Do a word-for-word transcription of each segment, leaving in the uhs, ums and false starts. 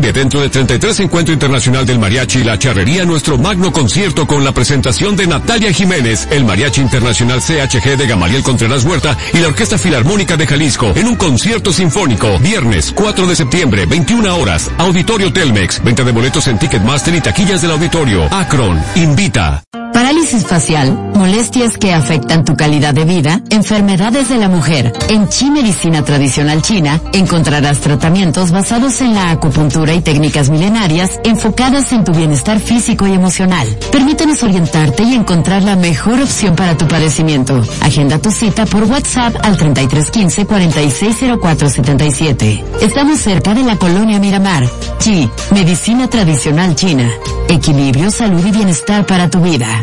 Vive dentro del treinta y tres Encuentro Internacional del Mariachi y la Charrería nuestro magno concierto con la presentación de Natalia Jiménez, el Mariachi Internacional C H G de Gamaliel Contreras Huerta y la Orquesta Filarmónica de Jalisco en un concierto sinfónico. Viernes cuatro de septiembre, veintiuna horas, Auditorio Telmex. Venta de boletos en Ticketmaster y taquillas del auditorio. Akron invita. Parálisis facial, molestias que afectan tu calidad de vida, enfermedades de la mujer. En Chi Medicina Tradicional China encontrarás tratamientos basados en la acupuntura y técnicas milenarias enfocadas en tu bienestar físico y emocional. Permítenos orientarte y encontrar la mejor opción para tu padecimiento. Agenda tu cita por WhatsApp al treinta y tres quince cuarenta y seis cero cuatro setenta y siete. Estamos cerca de la Colonia Miramar. Chi Medicina Tradicional China. Equilibrio, salud y bienestar para tu vida.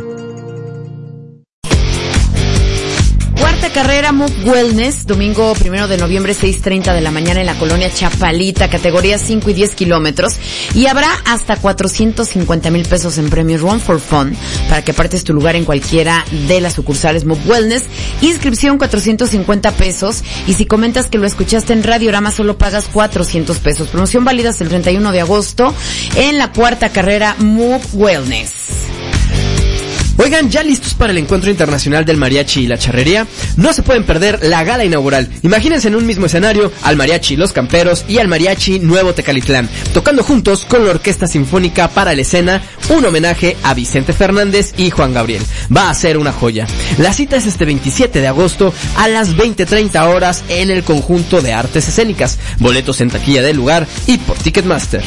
Cuarta carrera Move Wellness, domingo primero de noviembre, seis treinta de la mañana en la Colonia Chapalita, categoría cinco y diez kilómetros. Y habrá hasta cuatrocientos cincuenta mil pesos en premios Run for Fun para que apartes tu lugar en cualquiera de las sucursales Move Wellness. Inscripción cuatrocientos cincuenta pesos. Y si comentas que lo escuchaste en Radiorama, solo pagas cuatrocientos pesos. Promoción válida hasta el treinta y uno de agosto en la cuarta carrera Move Wellness. Oigan, ¿ya listos para el Encuentro Internacional del Mariachi y la Charrería? No se pueden perder la gala inaugural. Imagínense en un mismo escenario al Mariachi Los Camperos y al Mariachi Nuevo Tecalitlán, tocando juntos con la Orquesta Sinfónica para la Escena, un homenaje a Vicente Fernández y Juan Gabriel. Va a ser una joya. La cita es este veintisiete de agosto a las veinte treinta horas en el Conjunto de Artes Escénicas. Boletos en taquilla del lugar y por Ticketmaster.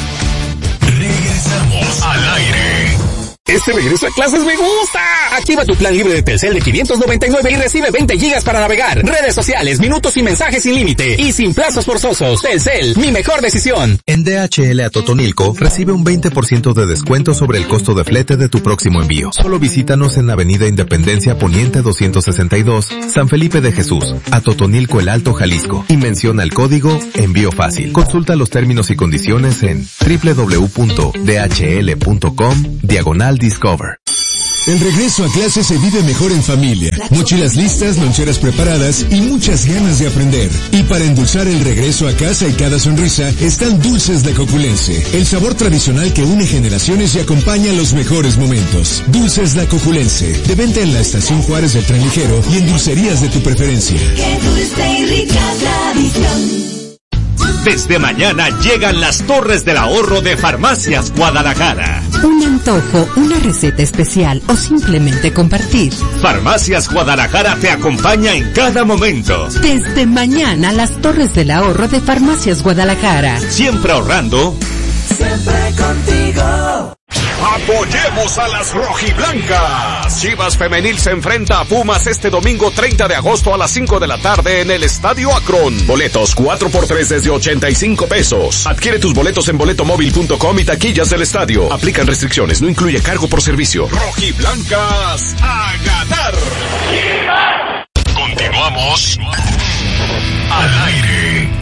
Regresamos al aire. Este regreso a clases me gusta. Activa tu plan libre de Telcel de quinientos noventa y nueve y recibe veinte gigas para navegar, redes sociales, minutos y mensajes sin límite y sin plazos forzosos. Telcel, mi mejor decisión. En D H L a Totonilco recibe un veinte por ciento de descuento sobre el costo de flete de tu próximo envío. Solo visítanos en Avenida Independencia Poniente doscientos sesenta y dos, San Felipe de Jesús, a Totonilco el Alto, Jalisco, y menciona el código Envío Fácil. Consulta los términos y condiciones en doble u doble u doble u punto d h l punto com diagonal Discover. El regreso a clase se vive mejor en familia. Mochilas listas, loncheras preparadas y muchas ganas de aprender. Y para endulzar el regreso a casa y cada sonrisa, están Dulces de Coculense. El sabor tradicional que une generaciones y acompaña los mejores momentos. Dulces de Coculense. De venta en la Estación Juárez del Tren Ligero y en dulcerías de tu preferencia. Qué dulce y rica tradición. Desde mañana llegan las Torres del Ahorro de Farmacias Guadalajara. Un antojo, una receta especial o simplemente compartir. Farmacias Guadalajara te acompaña en cada momento. Desde mañana las Torres del Ahorro de Farmacias Guadalajara. Siempre ahorrando. Siempre contigo. Apoyemos a las rojiblancas. Chivas Femenil se enfrenta a Pumas este domingo treinta de agosto a las cinco de la tarde en el Estadio Akron. Boletos cuatro por tres desde ochenta y cinco pesos. Adquiere tus boletos en boletomóvil punto com y taquillas del estadio. Aplican restricciones, no incluye cargo por servicio. Rojiblancas a ganar. Continuamos al aire.